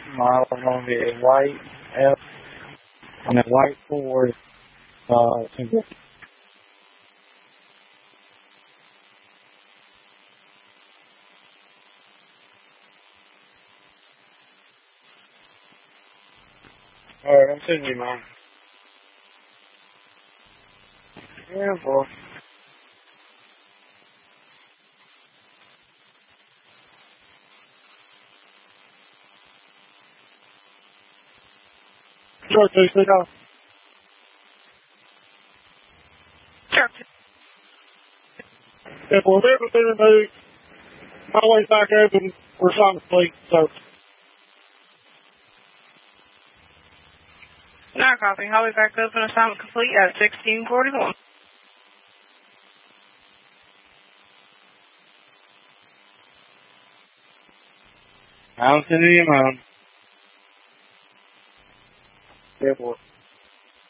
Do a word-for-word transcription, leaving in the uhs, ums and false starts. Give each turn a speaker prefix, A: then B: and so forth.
A: Model on the white F on the white Ford. Uh, single. Alright, I'm sending you mine. Yeah, boy. Sure, please, sit down.
B: Sure.
A: If we're able to remove, highway's back open, we're trying to sleep, so.
B: Not copy. Hallway back open. Assignment complete at sixteen forty-one.
A: I'm sending you mine. Yeah, boy.